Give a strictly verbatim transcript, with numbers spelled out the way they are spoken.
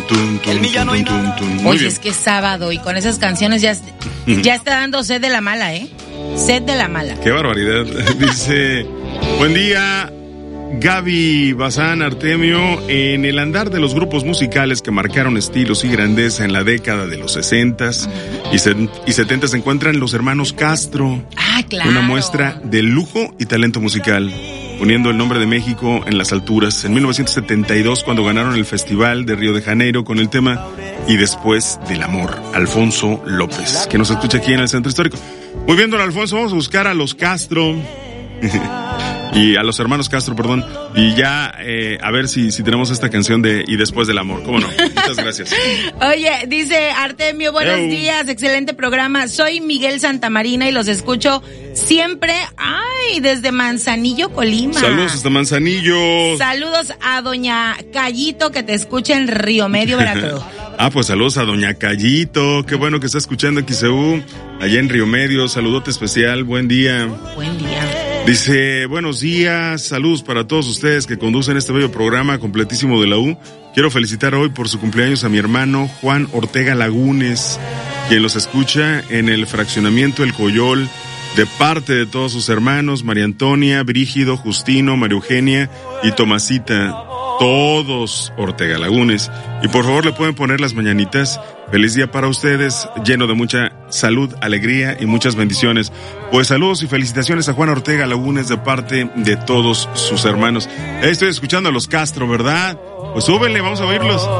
tun, tun, tun, El millón tun, tun, tun. Muy Oye, bien. es que es sábado y con esas canciones ya, ya está dando sed de la mala, ¿eh? Sed de la mala. Qué barbaridad. Dice, buen día, Gaby Bazán, Artemio. En el andar de los grupos musicales que marcaron estilos y grandeza en la década de los sesentas y, se, y setentas se encuentran los hermanos Castro. Ah, claro. Una muestra de lujo y talento musical, poniendo el nombre de México en las alturas. En mil novecientos setenta y dos, cuando ganaron el Festival de Río de Janeiro con el tema Y después del amor, Alfonso López, que nos escucha aquí en el Centro Histórico. Muy bien, don Alfonso, vamos a buscar a los Castro. Y a los hermanos Castro, perdón. Y ya, eh, a ver si, si tenemos esta canción de Y después del amor. ¿Cómo no? Muchas gracias. Oye, dice Artemio, buenos Ew. días, excelente programa. Soy Miguel Santamarina y los escucho siempre, ay, desde Manzanillo, Colima. Saludos hasta Manzanillo. Saludos a doña Callito que te escucha en Río Medio, Veracruz. Ah, pues saludos a doña Callito. Qué bueno que está escuchando X C U, allá en Río Medio. Saludote especial, buen día. Buen día. Dice, buenos días, saludos para todos ustedes que conducen este bello programa completísimo de la U. Quiero felicitar hoy por su cumpleaños a mi hermano Juan Ortega Lagunes, quien los escucha en el fraccionamiento El Coyol, de parte de todos sus hermanos, María Antonia, Brígido, Justino, María Eugenia y Tomasita, todos Ortega Lagunes. Y por favor le pueden poner las mañanitas. Feliz día para ustedes, lleno de mucha salud, alegría y muchas bendiciones. Pues saludos y felicitaciones a Juan Ortega Lagunes de parte de todos sus hermanos. Estoy escuchando a los Castro, ¿verdad? Pues súbenle, vamos a oírlos.